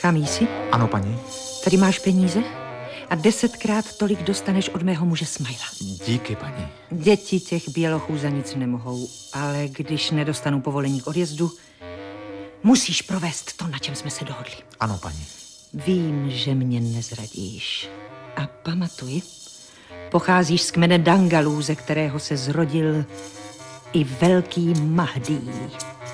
Sám jsi? Ano, paní. Tady máš peníze a 10krát tolik dostaneš od mého muže Smajla. Díky, paní. Děti těch bělochů za nic nemohou, ale když nedostanu povolení k odjezdu, musíš provést to, na čem jsme se dohodli. Ano, paní. Vím, že mě nezradíš. A pamatuj, pocházíš z kmene Dangalů, ze kterého se zrodil i velký Mahdí.